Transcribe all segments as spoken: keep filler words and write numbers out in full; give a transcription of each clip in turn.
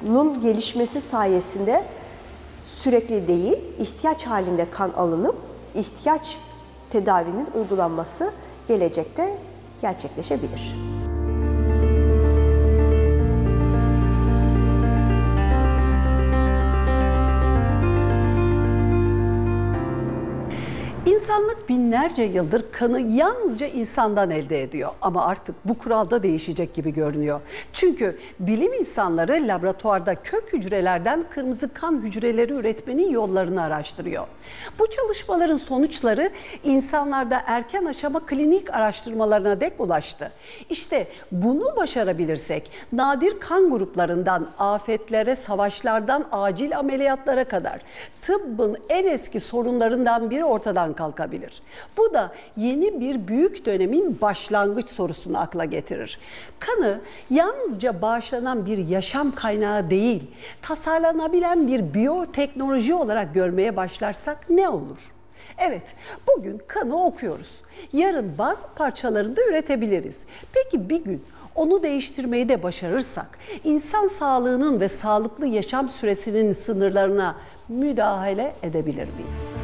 kanın gelişmesi sayesinde sürekli değil, ihtiyaç halinde kan alınıp ihtiyaç tedavinin uygulanması gelecekte gerçekleşebilir. İnsanlık binlerce yıldır kanı yalnızca insandan elde ediyor. Ama artık bu kural da değişecek gibi görünüyor. Çünkü bilim insanları laboratuvarda kök hücrelerden kırmızı kan hücreleri üretmenin yollarını araştırıyor. Bu çalışmaların sonuçları insanlarda erken aşama klinik araştırmalarına dek ulaştı. İşte bunu başarabilirsek nadir kan gruplarından afetlere, savaşlardan acil ameliyatlara kadar tıbbın en eski sorunlarından biri ortadan kalkabilir. Bu da yeni bir büyük dönemin başlangıç sorusunu akla getirir. Kanı yalnızca bağışlanan bir yaşam kaynağı değil, tasarlanabilen bir biyoteknoloji olarak görmeye başlarsak ne olur? Evet, bugün kanı okuyoruz. Yarın bazı parçalarını da üretebiliriz. Peki bir gün onu değiştirmeyi de başarırsak, insan sağlığının ve sağlıklı yaşam süresinin sınırlarına müdahale edebilir miyiz?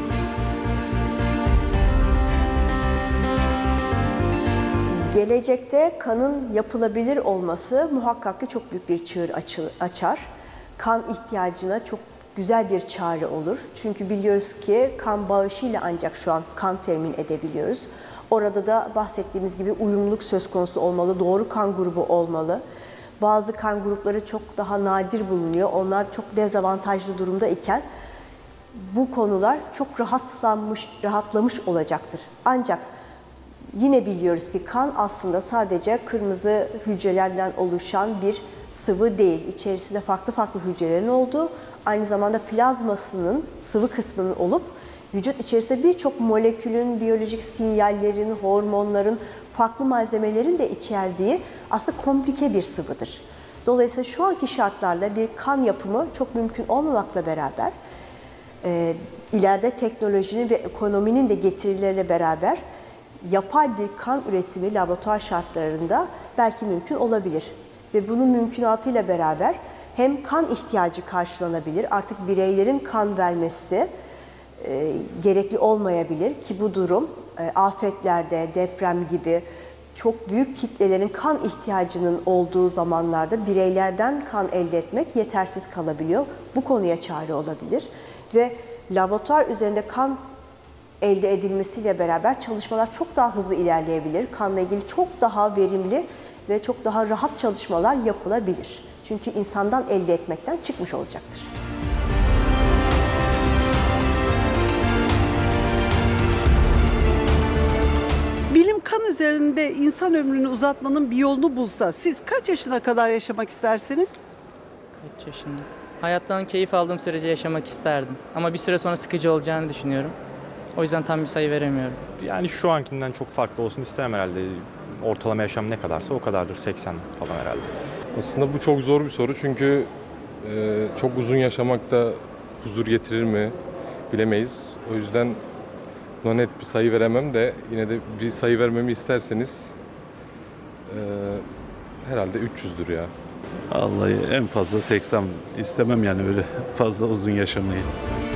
Gelecekte kanın yapılabilir olması muhakkak ki çok büyük bir çığır açar. Kan ihtiyacına çok güzel bir çare olur. Çünkü biliyoruz ki kan bağışıyla ancak şu an kan temin edebiliyoruz. Orada da bahsettiğimiz gibi uyumluluk söz konusu olmalı, doğru kan grubu olmalı. Bazı kan grupları çok daha nadir bulunuyor. Onlar çok dezavantajlı durumda iken bu konular çok rahatlanmış, rahatlamış olacaktır. Ancak yine biliyoruz ki kan aslında sadece kırmızı hücrelerden oluşan bir sıvı değil. İçerisinde farklı farklı hücrelerin olduğu, aynı zamanda plazmasının sıvı kısmının olup vücut içerisinde birçok molekülün, biyolojik sinyallerin, hormonların, farklı malzemelerin de içerdiği aslında komplike bir sıvıdır. Dolayısıyla şu anki şartlarla bir kan yapımı çok mümkün olmamakla beraber, e, ileride teknolojinin ve ekonominin de getirileriyle beraber yapay bir kan üretimi laboratuvar şartlarında belki mümkün olabilir. Ve bunun mümkünatıyla beraber hem kan ihtiyacı karşılanabilir, artık bireylerin kan vermesi e, gerekli olmayabilir ki bu durum e, afetlerde, deprem gibi çok büyük kitlelerin kan ihtiyacının olduğu zamanlarda bireylerden kan elde etmek yetersiz kalabiliyor. Bu konuya çare olabilir ve laboratuvar üzerinde kan elde edilmesiyle beraber çalışmalar çok daha hızlı ilerleyebilir. Kanla ilgili çok daha verimli ve çok daha rahat çalışmalar yapılabilir. Çünkü insandan elde etmekten çıkmış olacaktır. Bilim kan üzerinde insan ömrünü uzatmanın bir yolunu bulsa siz kaç yaşına kadar yaşamak istersiniz? Kaç yaşında? Hayattan keyif aldığım sürece yaşamak isterdim. Ama bir süre sonra sıkıcı olacağını düşünüyorum. O yüzden tam bir sayı veremiyorum. Yani şu ankinden çok farklı olsun istemem herhalde. Ortalama yaşam ne kadarsa o kadardır. seksen falan herhalde. Aslında bu çok zor bir soru çünkü e, çok uzun yaşamak da huzur getirir mi bilemeyiz. O yüzden buna net bir sayı veremem de yine de bir sayı vermemi isterseniz e, herhalde üç yüzdür ya. Vallahi en fazla seksen, istemem yani öyle fazla uzun yaşamayı.